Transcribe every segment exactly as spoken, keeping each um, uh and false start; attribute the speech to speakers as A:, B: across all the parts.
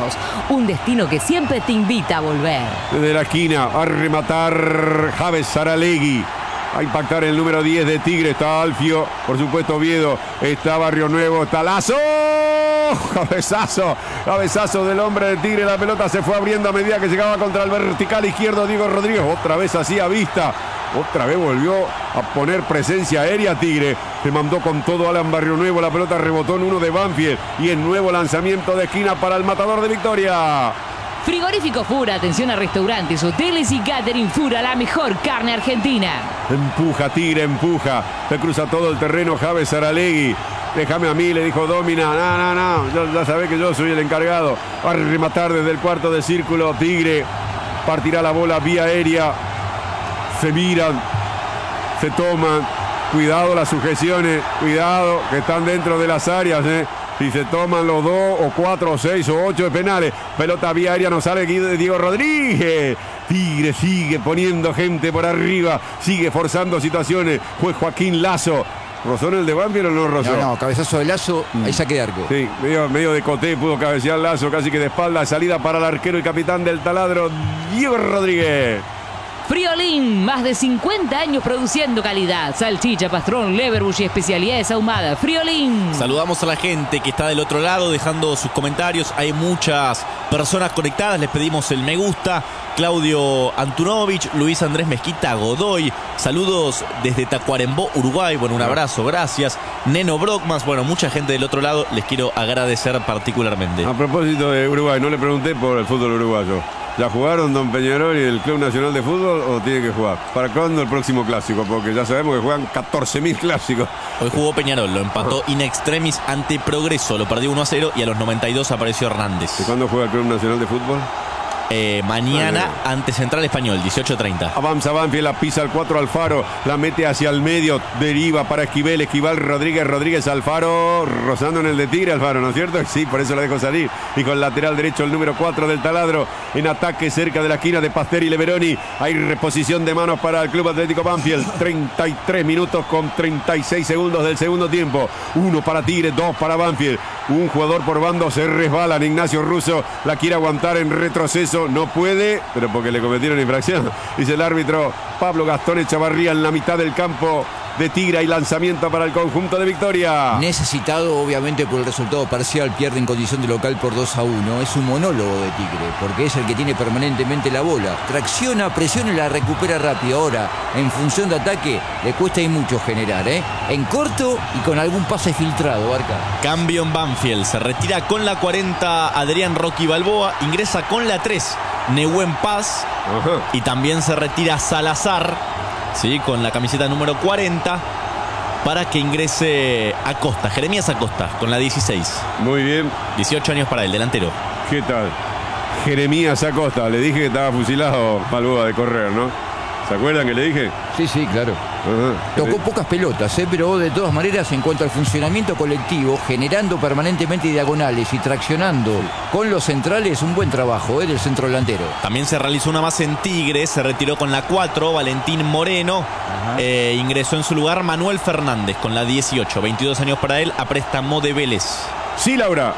A: lejos. Un destino que siempre te invita a volver.
B: Desde la esquina, a rematar Javes Saralegui. A impactar el número diez de Tigre. Está Alfio, por supuesto Oviedo. Está Barrio Nuevo, está Lazo. Cabezazo, cabezazo del hombre de Tigre. La pelota se fue abriendo a medida que llegaba contra el vertical izquierdo Diego Rodríguez. Otra vez así a vista. Otra vez volvió a poner presencia aérea Tigre. Se mandó con todo Alan Barrio Nuevo. La pelota rebotó en uno de Banfield. Y el nuevo lanzamiento de esquina para el matador de Victoria.
A: Frigorífico Fura, atención a restaurantes, hoteles y catering. Fura, la mejor carne argentina.
B: Empuja Tigre, empuja. Se cruza todo el terreno Javes Saralegui. Déjame a mí, le dijo Domina. No, no, no, ya, ya sabés que yo soy el encargado. Va a rematar desde el cuarto de círculo Tigre. Partirá la bola vía aérea. Se miran, se toman. Cuidado las sujeciones, cuidado que están dentro de las áreas, ¿eh? Si se toman los dos o cuatro o seis o ocho de penales. Pelota vía aérea, no sale Diego Rodríguez. Tigre sigue poniendo gente por arriba. Sigue forzando situaciones. Fue Joaquín Lazo. ¿Rozó en el de Banfield o no rozó?
C: No, no, cabezazo de Lazo, mm. ahí saque de arco.
B: Sí, medio, medio de coté, pudo cabecear Lazo, casi que de espalda. Salida para el arquero y capitán del taladro, Diego Rodríguez.
A: Friolín, más de cincuenta años produciendo calidad. Salchicha, pastrón, leverbush y especialidades ahumadas. Friolín.
D: Saludamos a la gente que está del otro lado dejando sus comentarios. Hay muchas personas conectadas. Les pedimos el me gusta. Claudio Antunovich, Luis Andrés Mezquita Godoy. Saludos desde Tacuarembó, Uruguay. Bueno, un abrazo, gracias. Neno Brockmans. Bueno, mucha gente del otro lado. Les quiero agradecer particularmente.
B: A propósito de Uruguay, no le pregunté por el fútbol uruguayo. ¿Ya jugaron Don Peñarol y el Club Nacional de Fútbol o tiene que jugar? ¿Para cuándo el próximo clásico? Porque ya sabemos que juegan catorce mil clásicos.
D: Hoy jugó Peñarol, lo empató in extremis ante Progreso, lo perdió uno a cero y a los noventa y dos apareció Hernández.
B: ¿Y cuándo juega el Club Nacional de Fútbol?
D: Eh, mañana
B: ah,
D: ante Central Español, dieciocho treinta.
B: Avanza Banfield, la pisa al cuatro Alfaro, la mete hacia el medio, deriva para Esquivel, Esquivel, Rodríguez, Rodríguez, Alfaro, rozando en el de Tigre, Alfaro, ¿no es cierto? Sí, por eso lo dejo salir. Y con lateral derecho el número cuatro del taladro, en ataque cerca de la esquina de Pasteri y Leveroni. Hay reposición de manos para el Club Atlético Banfield. treinta y tres minutos con treinta y seis segundos del segundo tiempo. Uno para Tigre, dos para Banfield. Un jugador por bando se resbalan. Ignacio Russo la quiere aguantar en retroceso. No puede, pero porque le cometieron infracción. Dice el árbitro Pablo Gastón Echavarría en la mitad del campo de Tigre. Y lanzamiento para el conjunto de Victoria.
C: Necesitado obviamente por el resultado parcial, pierde en condición de local por dos a uno. Es un monólogo de Tigre, porque es el que tiene permanentemente la bola. Tracciona, presiona y la recupera rápido. Ahora, en función de ataque, le cuesta y mucho generar, ¿eh? En corto y con algún pase filtrado, Barca.
D: Cambio en Banfield, se retira con la cuarenta Adrián Rocky Balboa, ingresa con la tres Nehuen Paz. Ajá. Y también se retira Salazar, ¿sí? Con la camiseta número cuarenta, para que ingrese Acosta, Jeremías Acosta, con la dieciséis.
B: Muy bien.
D: dieciocho años para el delantero.
B: ¿Qué tal? Jeremías Acosta, le dije que estaba fusilado Balboa de correr, ¿no? ¿Se acuerdan que le dije?
C: Sí, sí, claro.
B: Ajá.
C: Tocó pocas pelotas, ¿eh? Pero de todas maneras, en cuanto al funcionamiento colectivo, generando permanentemente diagonales y traccionando con los centrales, un buen trabajo, ¿eh? Del centro delantero.
D: También se realizó una más en Tigre, se retiró con la cuatro Valentín Moreno, eh, ingresó en su lugar Manuel Fernández con la dieciocho, veintidós años para él, a préstamo de Vélez.
B: Sí, Laura.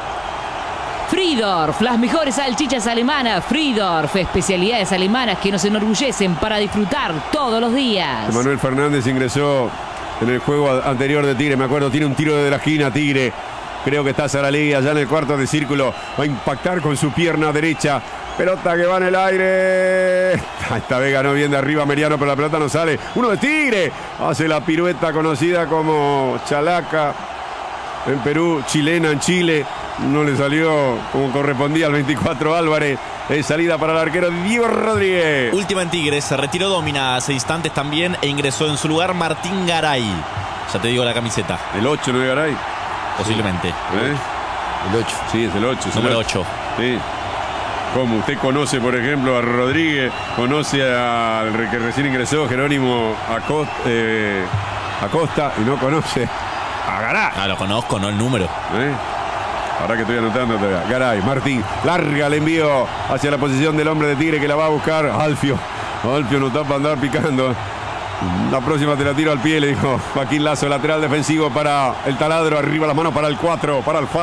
A: Friedorf, las mejores salchichas alemanas. Friedorf, especialidades alemanas que nos enorgullecen para disfrutar todos los días.
B: Manuel Fernández ingresó en el juego anterior de Tigre, me acuerdo, tiene un tiro desde la esquina Tigre. Creo que está Saralegui allá en el cuarto de círculo. Va a impactar con su pierna derecha. Pelota que va en el aire. Esta vez ganó bien de arriba Meriano, pero la pelota no sale. Uno de Tigre. Hace la pirueta conocida como chalaca en Perú, chilena en Chile. No le salió como correspondía al veinticuatro Álvarez. Es salida para el arquero Diego Rodríguez.
D: Última en Tigres, se retiró Domina hace instantes también e ingresó en su lugar Martín Garay. Ya te digo la camiseta.
B: ¿El ocho no es Garay?
D: Posiblemente.
B: ¿Eh?
C: El ocho.
B: Sí, es el ocho.
D: Número ocho.
B: Sí. Como usted conoce, por ejemplo, a Rodríguez, conoce al que recién ingresó, Jerónimo Acosta, eh, Acosta y no conoce a Garay.
D: Ah, lo conozco, no el número.
B: ¿Eh? Ahora que estoy anotando todavía. Garay, Martín, larga el envío hacia la posición del hombre de Tigre que la va a buscar. Alfio. Alfio no está para andar picando. La próxima te la tiro al pie, le dijo Joaquín Lazo, lateral defensivo para el taladro. Arriba las manos para el cuatro, para Alfaro.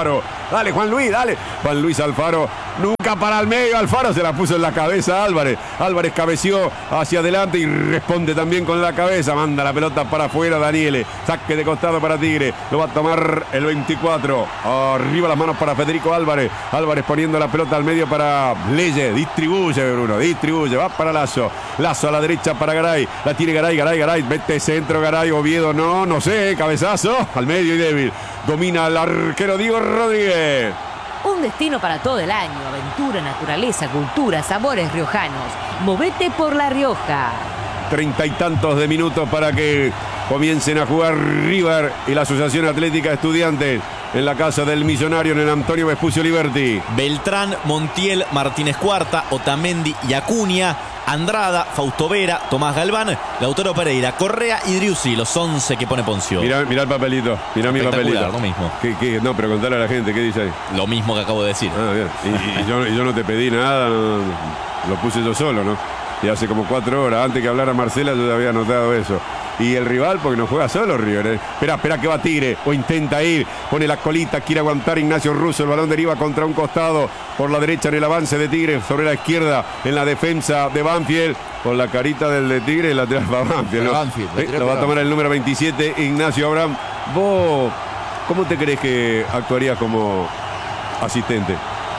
B: Dale, Juan Luis, dale. Juan Luis Alfaro, nunca para el medio. Alfaro se la puso en la cabeza a Álvarez. Álvarez cabeció hacia adelante y responde también con la cabeza. Manda la pelota para afuera Daniele. Saque de costado para Tigre. Lo va a tomar el veinticuatro. Arriba las manos para Federico Álvarez. Álvarez poniendo la pelota al medio para Leye. Distribuye, Bruno. Distribuye. Va para Lazo. Lazo a la derecha para Garay. La tiene Garay, Garay, Garay. Mete centro Garay. Oviedo no, no sé. Cabezazo. Al medio y débil. Domina el arquero Diego Rodríguez.
A: Un destino para todo el año. Aventura, naturaleza, cultura, sabores riojanos. Movete por La Rioja.
B: Treinta y tantos de minutos para que comiencen a jugar River y la Asociación Atlética Estudiantes en la casa del Millonario en el Antonio Vespucio Liberty.
D: Beltrán, Montiel, Martínez Cuarta, Otamendi y Acuña. Andrada, Fausto Vera, Tomás Galván, Lautaro Pereira, Correa y Driussi, los once que pone Poncio.
B: Mirá, mirá el papelito, mirá mi papelito.
D: Lo mismo.
B: ¿Qué, qué? No, pero contale a la gente, ¿qué dice ahí?
D: Lo mismo que acabo de decir.
B: Ah, bien. Y, y, yo, y yo no te pedí nada, no, no, lo puse yo solo, ¿no? Y hace como cuatro horas, antes que hablara Marcela, yo ya había notado eso. Y el rival, porque no juega solo River. ¿eh? Espera, espera que va Tigre, o intenta ir, pone la colita, quiere aguantar Ignacio Russo, el balón deriva contra un costado, por la derecha en el avance de Tigre, sobre la izquierda en la defensa de Banfield, con la carita del de Tigre, el lateral para Banfield. ¿no? Banfield eh, lo va a tomar el número veintisiete, Ignacio Abraham. Vos, ¿cómo te crees que actuarías como asistente?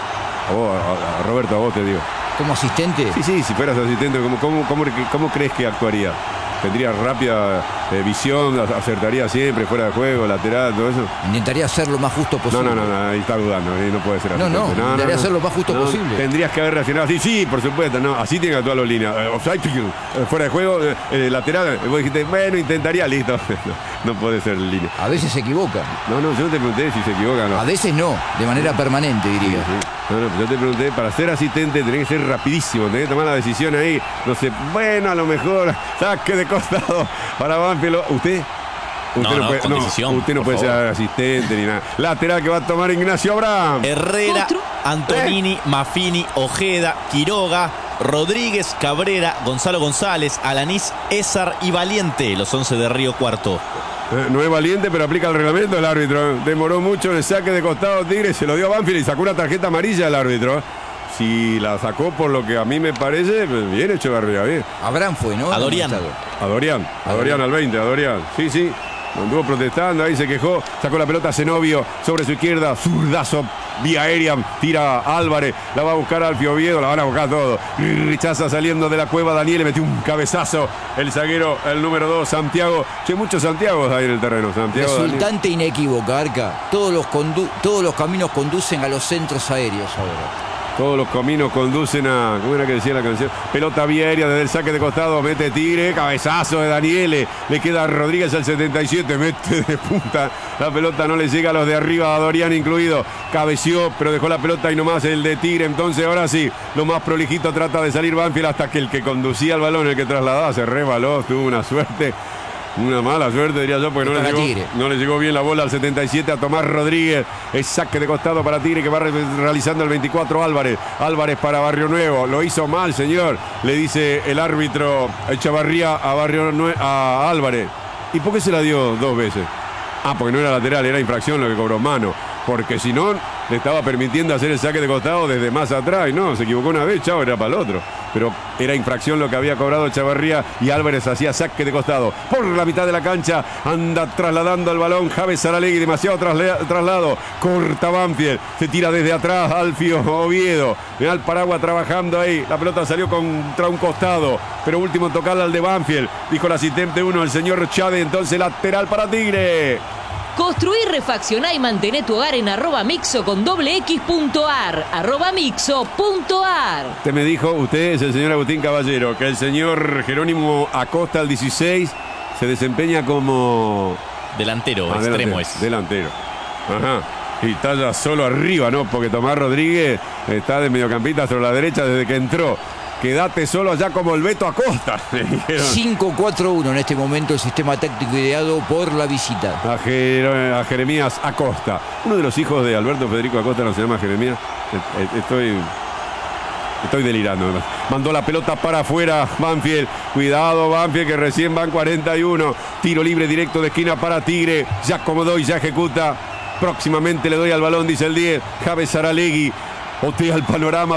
B: A vos, a, a Roberto, a vos te digo.
C: ¿Como asistente?
B: Sí, sí, si fueras asistente, ¿cómo, cómo, cómo, cómo crees que actuaría? ¿Tendría rápida eh, visión? ¿Acertaría siempre, fuera de juego, lateral, todo eso?
C: Intentaría hacer lo más justo posible.
B: No, no, no, no ahí está dudando, ahí no puede ser así.
C: No, no, no, intentaría no, no, hacer lo más justo no, posible.
B: Tendrías que haber reaccionado así, sí, por supuesto, no, así tiene que actuar los líneas. Eh, offside, eh, fuera de juego, eh, eh, lateral, vos dijiste, bueno, intentaría, listo. no, no puede ser línea.
C: A veces se equivoca.
B: No, no, yo no te pregunté si se equivoca o no.
C: A veces no, de manera permanente, diría.
B: Sí, sí. No, no, yo te pregunté, para ser asistente tenés que ser rapidísimo, tenés que tomar la decisión ahí. No sé, bueno, a lo mejor saque de costado para Banfield. ¿Usted? Usted
D: no,
B: no,
D: no,
B: puede,
D: con
B: no,
D: decisión,
B: usted no puede
D: favor.
B: ser asistente ni nada. Lateral que va a tomar Ignacio Abraham.
D: Herrera,
A: ¿Otro?
D: Antonini, ¿Eh? Maffini, Ojeda, Quiroga, Rodríguez, Cabrera, Gonzalo González, Alanís, Ézar y Valiente, los once de Río Cuarto.
B: Eh, no es valiente, pero aplica el reglamento el árbitro. Demoró mucho en el saque de costado Tigre, se lo dio a Banfield y sacó una tarjeta amarilla el árbitro. Si la sacó por lo que a mí me parece, bien hecho García, bien.
C: Abraham fue, ¿no?
D: A Dorian.
B: A Dorian, a Dorian al veinte, a Dorian. Sí, sí. Anduvo protestando, ahí se quejó, sacó la pelota a Zenobio sobre su izquierda, zurdazo, vía aérea, tira a Álvarez, la va a buscar Alfio Oviedo, la van a buscar todo. Rechaza saliendo de la cueva Daniel, le metió un cabezazo el zaguero, el número dos, Santiago. Che, muchos Santiagos ahí en el terreno, Santiago.
C: Resultante inequívoco, Arca. Todos los, condu todos los caminos conducen a los centros aéreos ahora.
B: Todos los caminos conducen a... ¿Cómo era que decía la canción? Pelota vía aérea desde el saque de costado. Mete Tigre. Cabezazo de Daniele. Le queda a Rodríguez al setenta y siete. Mete de punta. La pelota no le llega a los de arriba, a Dorian incluido. Cabeció, pero dejó la pelota y nomás el de Tigre. Entonces ahora sí, lo más prolijito trata de salir Banfield hasta que el que conducía el balón, el que trasladaba, se rebaló. Tuvo una suerte. Una mala suerte, diría yo, porque no le, llegó, no le llegó bien la bola al setenta y siete a Tomás Rodríguez. El saque de costado para Tigre que va re realizando el veinticuatro Álvarez. Álvarez para Barrio Nuevo. Lo hizo mal, señor. Le dice el árbitro Echavarría a, Barrio Nue a Álvarez. ¿Y por qué se la dio dos veces? Ah, porque no era lateral, era infracción lo que cobró mano. Porque si no, le estaba permitiendo hacer el saque de costado desde más atrás. Y no, se equivocó una vez, chao, era para el otro. Pero era infracción lo que había cobrado Chavarría y Álvarez hacía saque de costado. Por la mitad de la cancha anda trasladando el balón Javes Saralegui, demasiado traslado. Corta Banfield, se tira desde atrás Alfio Oviedo. Al Paragua trabajando ahí. La pelota salió contra un costado, pero último tocarla al de Banfield. Dijo el asistente uno, el señor Chávez, entonces lateral para Tigre.
A: Construir, refaccionar y mantener tu hogar en arroba mixo con doble x punto ar. Arroba mixo punto ar.
B: Usted me dijo, usted es el señor Agustín Caballero, que el señor Jerónimo Acosta, el dieciséis, se desempeña como...
D: Delantero,
B: ah,
D: extremo
B: delantero,
D: es.
B: Delantero. Ajá. Y está ya solo arriba, ¿no? Porque Tomás Rodríguez está de mediocampista sobre la derecha desde que entró. Quédate solo allá como el Beto Acosta.
C: cinco cuatro uno en este momento el sistema táctico ideado por la visita.
B: A, Jer a Jeremías Acosta. Uno de los hijos de Alberto Federico Acosta no se llama Jeremías. Estoy... Estoy delirando. Mandó la pelota para afuera Banfield. Cuidado Banfield que recién van cuarenta y uno. Tiro libre directo de esquina para Tigre. Ya acomodó y ya ejecuta Próximamente le doy al balón, dice el diez. Javes Saralegui. Otea el panorama.